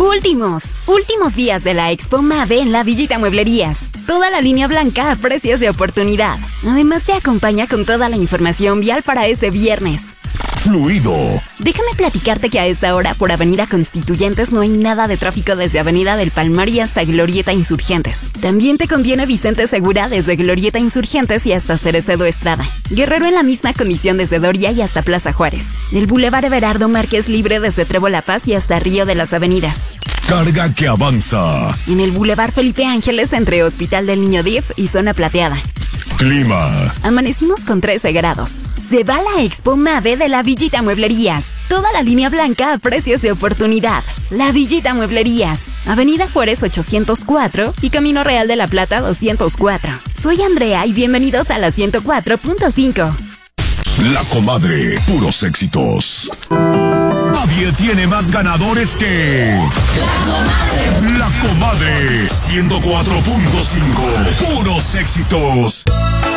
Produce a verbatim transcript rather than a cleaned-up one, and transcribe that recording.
Últimos, últimos días de la Expo Mave en la Villita Mueblerías. Toda la línea blanca a precios de oportunidad. Además te acompaña con toda la información vial para este viernes. Fluido. Déjame platicarte que a esta hora por Avenida Constituyentes no hay nada de tráfico desde Avenida del Palmar y hasta Glorieta Insurgentes. También te conviene Vicente Segura desde Glorieta Insurgentes y hasta Cerecedo Estrada. Guerrero en la misma condición desde Doria y hasta Plaza Juárez. El Boulevard Everardo Márquez libre desde Trevo La Paz y hasta Río de las Avenidas. Carga que avanza. En el Boulevard Felipe Ángeles entre Hospital del Niño D I F y Zona Plateada. Clima. Amanecimos con trece grados. Se va la Expo Mave de la Villita Mueblerías. Toda la línea blanca a precios de oportunidad. La Villita Mueblerías. Avenida Juárez ochocientos cuatro y Camino Real de la Plata doscientos cuatro. Soy Andrea y bienvenidos a la ciento cuatro punto cinco. La Comadre. Puros éxitos. Nadie tiene más ganadores que... La Comadre. La Comadre. ciento cuatro punto cinco. Puros éxitos.